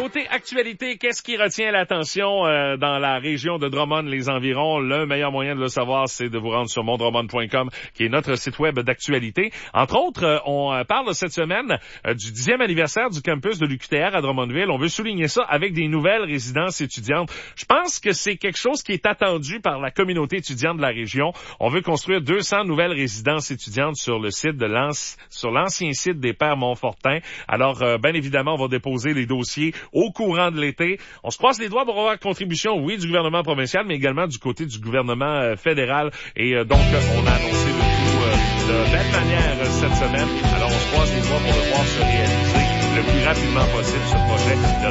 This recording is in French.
Côté actualité, qu'est-ce qui retient l'attention dans la région de Drummond, les environs? Le meilleur moyen de le savoir, c'est de vous rendre sur mondrummond.com, qui est notre site web d'actualité. Entre autres, on parle cette semaine du 10e anniversaire du campus de l'UQTR à Drummondville. On veut souligner ça avec des nouvelles résidences étudiantes. Je pense que c'est quelque chose qui est attendu par la communauté étudiante de la région. On veut construire 200 nouvelles résidences étudiantes sur le site de sur l'ancien site des Pères Montfortin. Alors, bien évidemment, on va déposer les dossiers au courant de l'été. On se croise les doigts pour avoir la contribution, oui, du gouvernement provincial, mais également du côté du gouvernement fédéral. Et donc, on a annoncé le tout de belle manière cette semaine. Alors, on se croise les doigts pour le voir se réaliser le plus rapidement possible, ce projet de